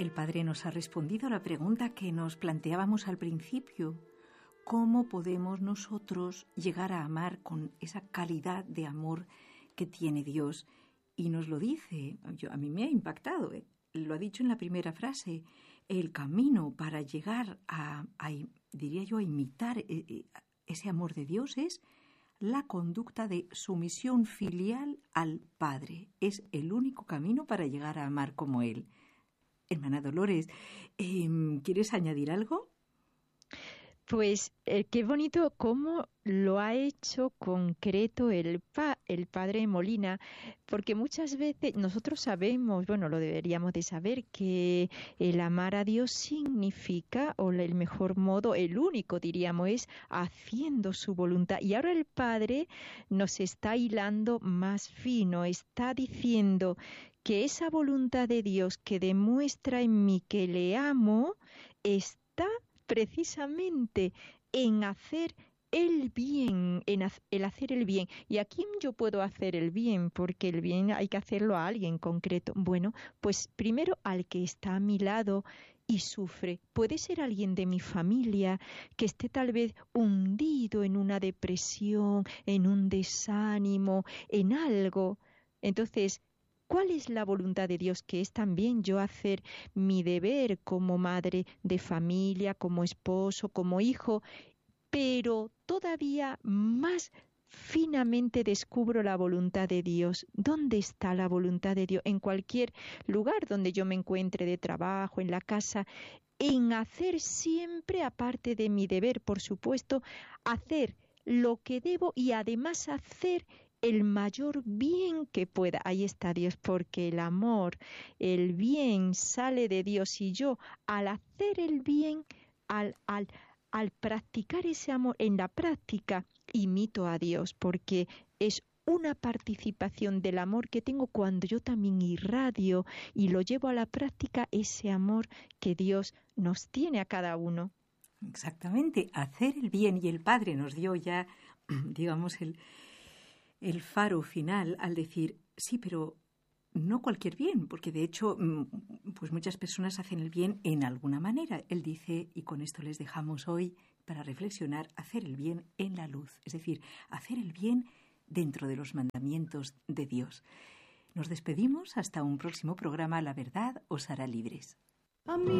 El Padre nos ha respondido a la pregunta que nos planteábamos al principio. ¿Cómo podemos nosotros llegar a amar con esa calidad de amor que tiene Dios? Y nos lo dice, a mí me ha impactado, lo ha dicho en la primera frase, el camino para llegar diría yo, a imitar ese amor de Dios es la conducta de sumisión filial al Padre. Es el único camino para llegar a amar como Él. Hermana Dolores, ¿quieres añadir algo? Pues qué bonito cómo lo ha hecho concreto el padre Molina, porque muchas veces nosotros sabemos, bueno, lo deberíamos de saber, que el amar a Dios significa, o el mejor modo, el único diríamos, es haciendo su voluntad. Y ahora el Padre nos está hilando más fino, está diciendo que esa voluntad de Dios que demuestra en mí que le amo, está precisamente en hacer el bien, el hacer el bien. ¿Y a quién yo puedo hacer el bien? Porque el bien hay que hacerlo a alguien concreto. Bueno, pues primero al que está a mi lado y sufre. Puede ser alguien de mi familia que esté tal vez hundido en una depresión, en un desánimo, en algo. Entonces, ¿cuál es la voluntad de Dios? Que es también yo hacer mi deber como madre de familia, como esposo, como hijo, pero todavía más finamente descubro la voluntad de Dios. ¿Dónde está la voluntad de Dios? En cualquier lugar donde yo me encuentre, de trabajo, en la casa, en hacer siempre, aparte de mi deber, por supuesto, hacer lo que debo y además hacer el mayor bien que pueda. Ahí está Dios, porque el amor, el bien sale de Dios, y yo al hacer el bien, al practicar ese amor en la práctica, imito a Dios, porque es una participación del amor que tengo cuando yo también irradio y lo llevo a la práctica, ese amor que Dios nos tiene a cada uno. Exactamente, hacer el bien, y el Padre nos dio ya, digamos, el faro final al decir, sí, pero no cualquier bien, porque de hecho, pues muchas personas hacen el bien en alguna manera. Él dice, y con esto les dejamos hoy para reflexionar, hacer el bien en la luz, es decir, hacer el bien dentro de los mandamientos de Dios. Nos despedimos hasta un próximo programa. La verdad os hará libres. A mí